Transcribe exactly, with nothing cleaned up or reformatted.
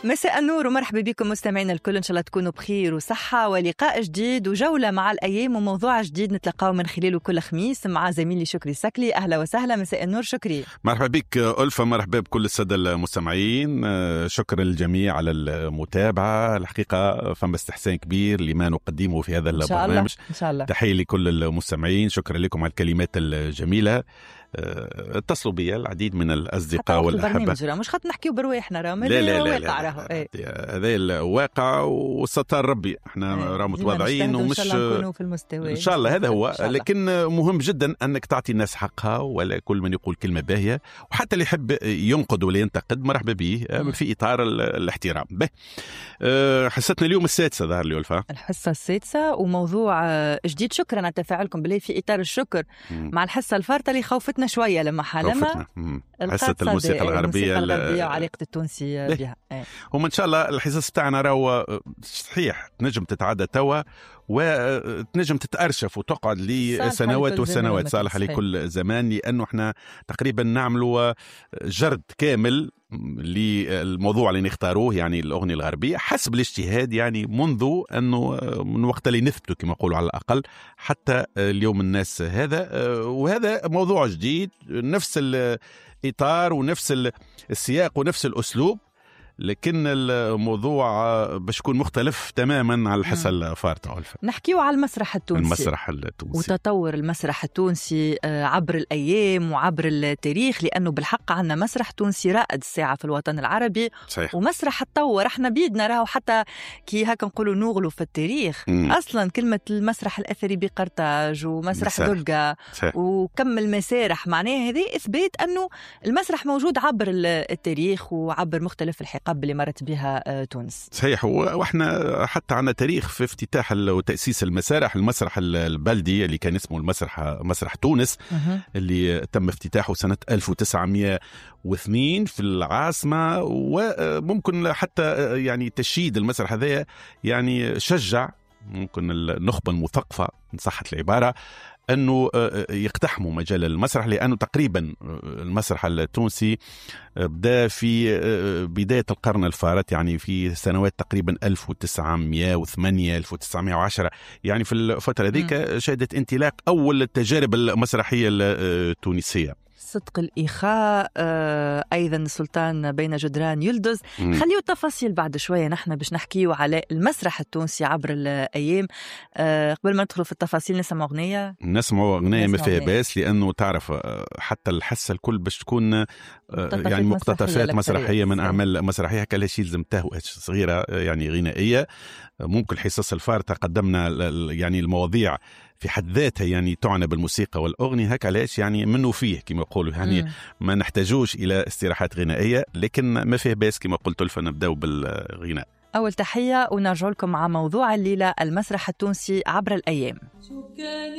مساء النور ومرحبا بكم مستمعينا الكل، إن شاء الله تكونوا بخير وصحة، ولقاء جديد وجولة مع الأيام وموضوع جديد نتلقاو من خلاله كل خميس مع زميلي شكري سكلي. أهلا وسهلا، مساء النور شكري. مرحبا بك ألفة، مرحبا بكل السادة المستمعين، شكرا للجميع على المتابعة. الحقيقة فما استحسان كبير لما نقدمه في هذا البرنامج، إن شاء الله. تحية لكل المستمعين، شكرا لكم على الكلمات الجميلة. اتصلوا بي العديد من الأصدقاء والأحبة، مش خط نحكيو برواحنا، راه لا لا لا, لا, لا. هذا الواقع وستار ربي، احنا راه متواضعين ومش إن شاء الله نكونوا في المستوى إن شاء الله، هذا هو. لكن مهم جدا أنك تعطي الناس حقها، ولا كل من يقول كلمة باهية، وحتى اللي يحب ينقد ولا ينتقد مرحبا به في إطار الاحترام. به حصتنا اليوم السادسة ظهر لي ألفا، الحصة السادسة وموضوع جديد. شكرا على تفاعلكم بالله في إطار الشكر مم. مع الحصة الفارطة اللي خوفتنا شوية لما حالما حصة الموسيقى الغربية, الغربية وعلاقة التونسي بها. هم إن شاء الله الحصص بتاعنا راهو صحيح تنجم تتعدى توا وتنجم تتأرشف وتقعد لسنوات وسنوات، صالح لكل زمان، لأنه احنا تقريبا نعملوا جرد كامل للموضوع اللي نختاروه، يعني الأغنية الغربية حسب الاجتهاد، يعني منذ أنه من وقت اللي نثبتوا كما يقولوا على الأقل حتى اليوم الناس هذا. وهذا موضوع جديد، نفس الإطار ونفس السياق ونفس الأسلوب، لكن الموضوع باش يكون مختلف تماما على الحصة الفارطة. نحكيو على المسرح التونسي، المسرح التونسي وتطور المسرح التونسي عبر الأيام وعبر التاريخ، لأنه بالحق عنا مسرح تونسي رائد الساعة في الوطن العربي. صحيح. ومسرح تطور، احنا بيدنا راهو حتى كي هكا نقولوا نغلو في التاريخ. مم. أصلا كلمة المسرح الأثري بقرطاج ومسرح دقة وكم المسارح، معناها هذه إثبات أنه المسرح موجود عبر التاريخ وعبر مختلف الحقب اللي مرت بها تونس. صحيح. واحنا حتى عنا تاريخ في افتتاح وتأسيس المسارح، المسرح البلدي اللي كان اسمه المسرح مسرح تونس أه. اللي تم افتتاحه سنة ألف وتسعمائة واثنين في العاصمة، وممكن حتى يعني تشييد المسرح هذا يعني شجع ممكن النخبة المثقفة إن صحت العبارة أنه يقتحموا مجال المسرح، لأنه تقريبا المسرح التونسي بدأ في بداية القرن الفارط، يعني في سنوات تقريبا ألف وتسعمائة وثمانية ألف وتسعمائة وعشرة، يعني في الفترة ذيك شهدت انطلاق أول التجارب المسرحية التونسية. صدق الإخاء، آه، أيضا السلطان بين جدران يلدز. خليو التفاصيل بعد شوية نحن باش نحكيو على المسرح التونسي عبر الأيام. آه، قبل ما ندخلوا في التفاصيل نسمع أغنية نسمع أغنية ما فيها باس، لأنه تعرف حتى الحصة الكل باش تكون آه يعني مقتطفات مسرحية من أعمال مسرحية، هكا شيء لازم تهوى صغيرة يعني غنائية. ممكن حصص الفارطة قدمنا يعني المواضيع في حد ذاتها يعني تعنى بالموسيقى والأغنية، هكا علاش يعني منه فيه كما يقولوا، يعني مم. ما نحتاجوش إلى استراحات غنائية، لكن ما فيه باس كما قلت لفا نبدأ بالغناء. أول تحية ونرجع لكم مع موضوع الليلة، المسرح التونسي عبر الأيام.